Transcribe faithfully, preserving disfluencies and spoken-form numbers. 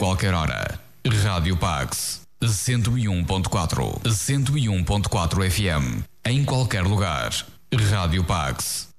qualquer hora. Rádio Pax. cento e um ponto quatro. cento e um ponto quatro F M. Em qualquer lugar. Rádio Pax.